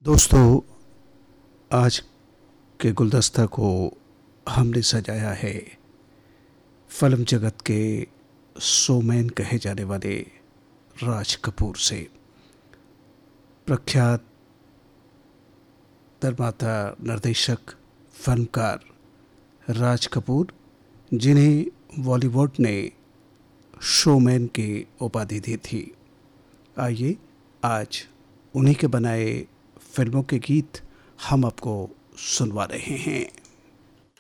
दोस्तों, आज के गुलदस्ता को हमने सजाया है फिल्म जगत के शोमैन कहे जाने वाले राज कपूर से। प्रख्यात निर्माता, निर्देशक, फिल्मकार राज कपूर, जिन्हें बॉलीवुड ने शोमैन की उपाधि दी थी। आइए आज उन्हीं के बनाए फिल्मों के गीत हम आपको सुनवा रहे हैं।